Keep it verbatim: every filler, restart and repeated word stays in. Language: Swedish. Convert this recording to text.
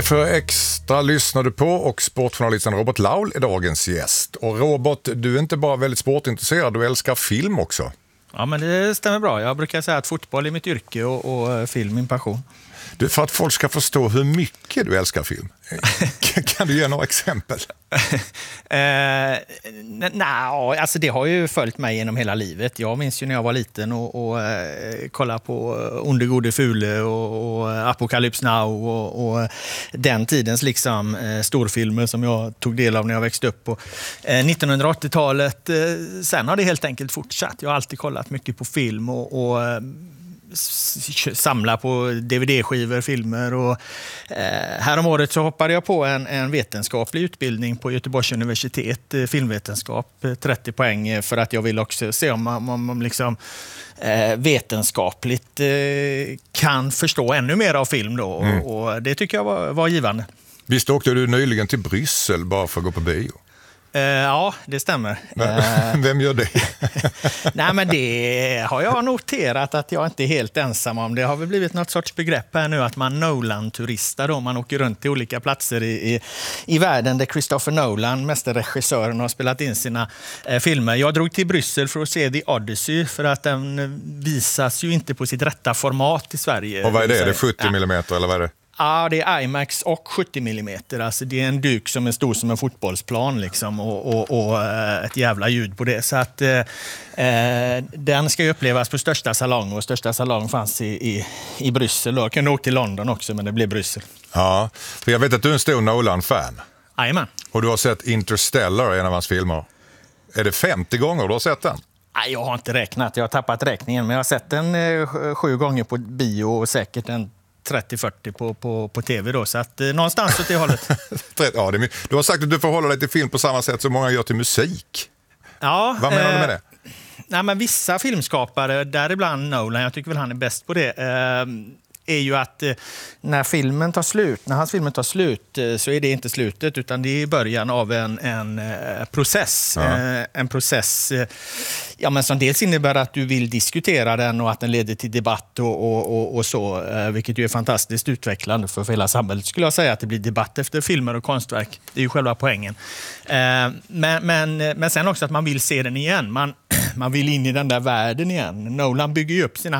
P fyra Extra lyssnar du på och sportjournalisten Robert Laul är dagens gäst. Och Robert, du är inte bara väldigt sportintresserad, du älskar film också. Ja, men det stämmer bra. Jag brukar säga att fotboll är mitt yrke och, och film min passion. Du, för att folk ska förstå hur mycket du älskar film, kan du ge några exempel? eh, Nej, alltså det har ju följt mig genom hela livet. Jag minns ju när jag var liten och, och eh, kollade på Onde gode fule och, och Apocalypse Now och, och den tidens liksom eh, storfilmer som jag tog del av när jag växte upp på eh, nittonhundraåttiotalet. Eh, sen har det helt enkelt fortsatt. Jag har alltid kollat mycket på film och, och samla på D V D-skivor, filmer och eh, häromåret så hoppade jag på en, en vetenskaplig utbildning på Göteborgs universitet, eh, filmvetenskap, trettio poäng för att jag vill också se om man, om, om liksom, eh, vetenskapligt eh, kan förstå ännu mer av film då mm. och, och det tycker jag var, var givande. Visst åkte du nyligen till Bryssel bara för att gå på bio? Uh, ja, det stämmer. Uh, Vem gör det? Nej, men det har jag noterat att jag inte är helt ensam om. Det har väl blivit något sorts begrepp här nu att man Nolan-turistar då. Man åker runt till olika platser i, i, i världen där Christopher Nolan, mästerregissören, har spelat in sina eh, filmer. Jag drog till Bryssel för att se The Odyssey för att den visas ju inte på sitt rätta format i Sverige. Och vad är det? Är det sjuttio millimeter eller vad är det? Ja, det är IMAX och sjuttio millimeter. Alltså det är en duk som är stor som en fotbollsplan liksom, och, och, och ett jävla ljud på det. Så att eh, den ska ju upplevas på största salong och största salong fanns i, i, i Bryssel. Jag kunde åka till London också, men det blev Bryssel. Ja, för jag vet att du är en stor Nolan-fan. Jajamän. Och du har sett Interstellar, en av hans filmer. Är det femtio gånger du har sett den? Nej, jag har inte räknat. Jag har tappat räkningen, men jag har sett den eh, sju gånger på bio och säkert en trettio fyrtio på, på, på tv då, så att eh, någonstans åt det hållet. Ja, det är, du har sagt att du förhåller dig till film på samma sätt som många gör till musik. Ja. Vad menar eh, du med det? Nej, men vissa filmskapare, däribland Nolan, jag tycker väl han är bäst på det, eh, är ju att eh, när filmen tar slut, när hans filmen tar slut eh, så är det inte slutet utan det är början av en, en eh, process. Ja. Eh, en process eh, ja, men som dels innebär att du vill diskutera den och att den leder till debatt och, och, och, och så, eh, vilket ju är fantastiskt utvecklande för, för hela samhället. Skulle jag säga att det blir debatt efter filmer och konstverk. Det är ju själva poängen. Eh, men, men, men sen också att man vill se den igen. Man, man vill in i den där världen igen. Nolan bygger ju upp sina